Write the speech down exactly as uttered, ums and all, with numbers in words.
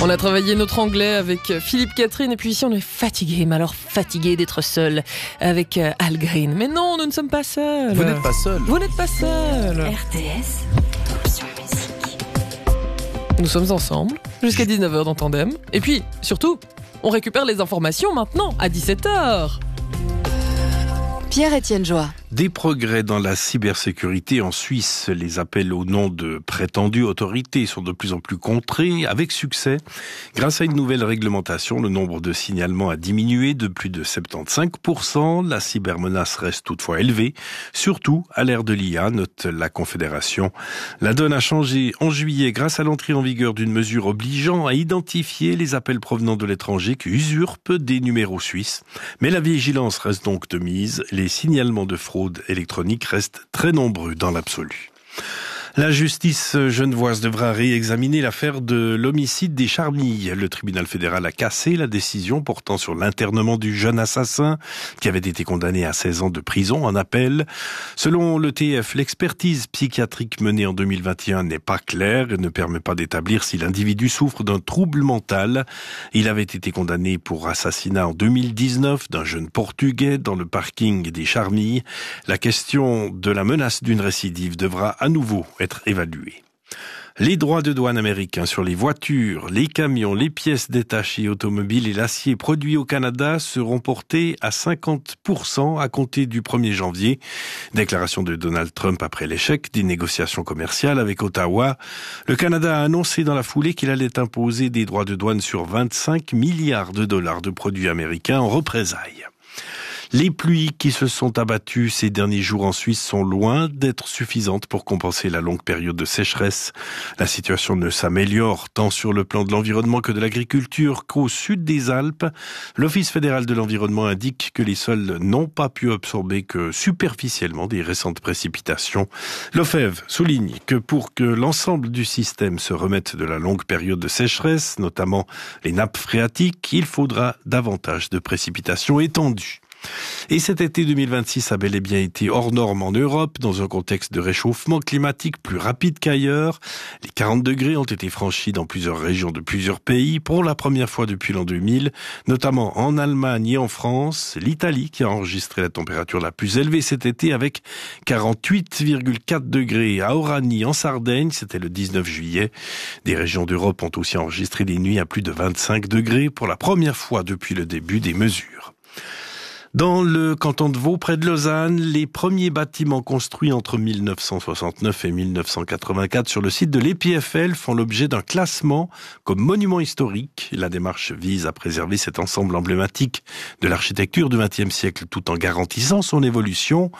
On a travaillé notre anglais avec Philippe Catherine et puis ici on est fatigué, mais alors fatigué d'être seul avec Al Green. Mais non, nous ne sommes pas seuls. Vous n'êtes pas seul. Vous n'êtes pas seul. R T S, option musique. Nous sommes ensemble jusqu'à dix-neuf heures dans Tandem. Et puis, surtout, on récupère les informations maintenant à dix-sept heures. Pierre-Étienne Joie. Des progrès dans la cybersécurité en Suisse. Les appels au nom de prétendues autorités sont de plus en plus contrés, avec succès. Grâce à une nouvelle réglementation, le nombre de signalements a diminué de plus de soixante-quinze pour cent. La cybermenace reste toutefois élevée, surtout à l'ère de l'I A, note la Confédération. La donne a changé en juillet grâce à l'entrée en vigueur d'une mesure obligeant à identifier les appels provenant de l'étranger qui usurpent des numéros suisses. Mais la vigilance reste donc de mise. Les signalements de fraude électronique restent très nombreux dans l'absolu. La justice genevoise devra réexaminer l'affaire de l'homicide des Charmilles. Le tribunal fédéral a cassé la décision portant sur l'internement du jeune assassin qui avait été condamné à seize ans de prison en appel. Selon l'E T F, l'expertise psychiatrique menée en deux mille vingt et un n'est pas claire et ne permet pas d'établir si l'individu souffre d'un trouble mental. Il avait été condamné pour assassinat en deux mille dix-neuf d'un jeune Portugais dans le parking des Charmilles. La question de la menace d'une récidive devra à nouveau être être évalué. Les droits de douane américains sur les voitures, les camions, les pièces détachées automobiles et l'acier produit au Canada seront portés à cinquante pour cent à compter du premier janvier. Déclaration de Donald Trump après l'échec des négociations commerciales avec Ottawa. Le Canada a annoncé dans la foulée qu'il allait imposer des droits de douane sur vingt-cinq milliards de dollars de produits américains en représailles. Les pluies qui se sont abattues ces derniers jours en Suisse sont loin d'être suffisantes pour compenser la longue période de sécheresse. La situation ne s'améliore tant sur le plan de l'environnement que de l'agriculture qu'au sud des Alpes. L'Office fédéral de l'environnement indique que les sols n'ont pas pu absorber que superficiellement des récentes précipitations. L'O F E V souligne que pour que l'ensemble du système se remette de la longue période de sécheresse, notamment les nappes phréatiques, il faudra davantage de précipitations étendues. Et cet été deux mille vingt-six a bel et bien été hors norme en Europe, dans un contexte de réchauffement climatique plus rapide qu'ailleurs. Les quarante degrés ont été franchis dans plusieurs régions de plusieurs pays pour la première fois depuis l'an deux mille, notamment en Allemagne et en France. L'Italie qui a enregistré la température la plus élevée cet été avec quarante-huit virgule quatre degrés. À Oranie, en Sardaigne, c'était le dix-neuf juillet. Des régions d'Europe ont aussi enregistré des nuits à plus de vingt-cinq degrés pour la première fois depuis le début des mesures. Dans le canton de Vaud, près de Lausanne, les premiers bâtiments construits entre mille neuf cent soixante-neuf et mille neuf cent quatre-vingt-quatre sur le site de l'E P F L font l'objet d'un classement comme monument historique. La démarche vise à préserver cet ensemble emblématique de l'architecture du vingtième siècle tout en garantissant son évolution.